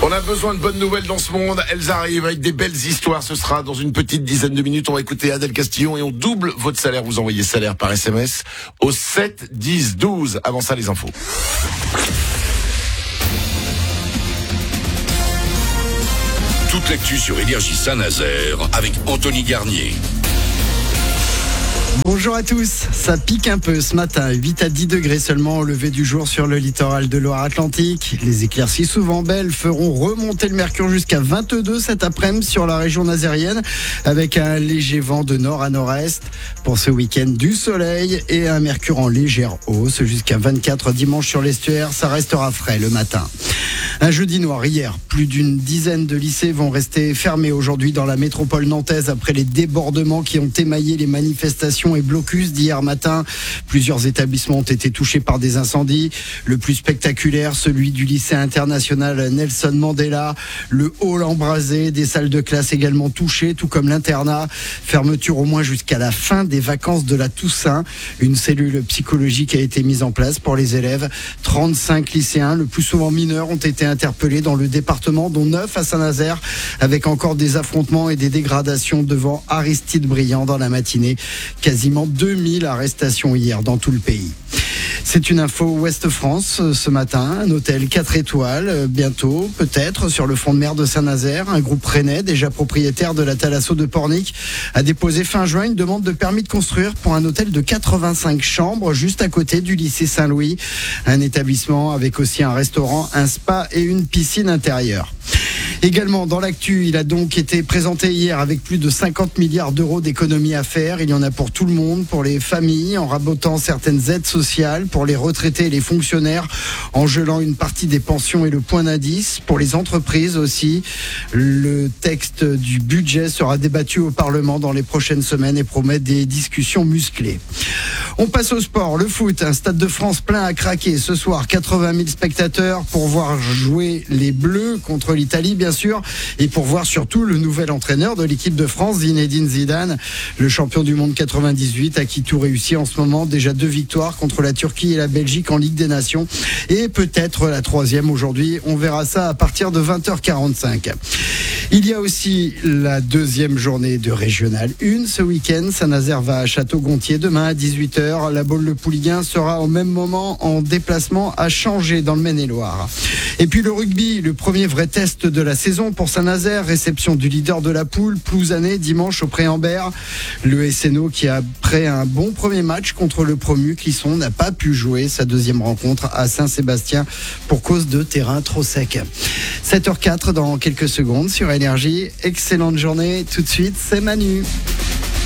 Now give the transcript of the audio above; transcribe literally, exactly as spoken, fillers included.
On a besoin de bonnes nouvelles dans ce monde. Elles arrivent avec des belles histoires. Ce sera dans une petite dizaine de minutes. On va écouter Adèle Castillon et on double votre salaire. Vous envoyez salaire par S M S au sept dix douze. Avant ça, les infos. Toute l'actu sur Énergie Saint-Nazaire avec Anthony Garnier. Bonjour à tous, ça pique un peu ce matin, huit à dix degrés seulement au lever du jour sur le littoral de Loire-Atlantique. Les éclaircies souvent belles feront remonter le mercure jusqu'à vingt-deux cet après-midi sur la région nazérienne avec un léger vent de nord à nord-est. Pour ce week-end, du soleil et un mercure en légère hausse jusqu'à vingt-quatre dimanche sur l'estuaire, ça restera frais le matin. Un jeudi noir hier, plus d'une dizaine de lycées vont rester fermés aujourd'hui dans la métropole nantaise après les débordements qui ont émaillé les manifestations et blocus d'hier matin. Plusieurs établissements ont été touchés par des incendies. Le plus spectaculaire, celui du lycée international Nelson Mandela. Le hall embrasé, des salles de classe également touchées, tout comme l'internat. Fermeture au moins jusqu'à la fin des vacances de la Toussaint. Une cellule psychologique a été mise en place pour les élèves. trente-cinq lycéens, le plus souvent mineurs, ont été interpellés dans le département, dont neuf à Saint-Nazaire, avec encore des affrontements et des dégradations devant Aristide Briand dans la matinée. Quasiment deux mille arrestations hier dans tout le pays. C'est une info Ouest France ce matin. Un hôtel quatre étoiles, bientôt, peut-être, sur le front de mer de Saint-Nazaire. Un groupe rennais, déjà propriétaire de la Thalasso de Pornic, a déposé fin juin une demande de permis de construire pour un hôtel de quatre-vingt-cinq chambres, juste à côté du lycée Saint-Louis. Un établissement avec aussi un restaurant, un spa et une piscine intérieure. Également dans l'actu, il a donc été présenté hier avec plus de cinquante milliards d'euros d'économies à faire. Il y en a pour tout le monde, pour les familles, en rabotant certaines aides sociales, pour les retraités et les fonctionnaires, en gelant une partie des pensions et le point d'indice, pour les entreprises aussi. Le texte du budget sera débattu au Parlement dans les prochaines semaines et promet des discussions musclées. On passe au sport, le foot, un stade de France plein à craquer. Ce soir, quatre-vingt mille spectateurs pour voir jouer les Bleus contre l'Italie, bien sûr, et pour voir surtout le nouvel entraîneur de l'équipe de France, Zinedine Zidane, le champion du monde quatre-vingt-dix-huit, à qui tout réussit en ce moment. Déjà deux victoires contre la Turquie et la Belgique en Ligue des Nations, et peut-être la troisième aujourd'hui. On verra ça à partir de vingt heures quarante-cinq. Il y a aussi la deuxième journée de Régional un ce week-end. Saint-Nazaire va à Château-Gontier demain à dix-huit heures. La Baule Le Pouliguen sera au même moment en déplacement à Changé dans le Maine-et-Loire. Et puis le rugby, le premier vrai test de la saison pour Saint-Nazaire. Réception du leader de la poule, Plouzané, dimanche au Préambert. Le S N O qui, après un bon premier match contre le promu Clisson, n'a pas pu jouer sa deuxième rencontre à Saint-Sébastien pour cause de terrain trop sec. sept heures quatre dans quelques secondes sur Énergie. Excellente journée. Tout de suite, c'est Manu.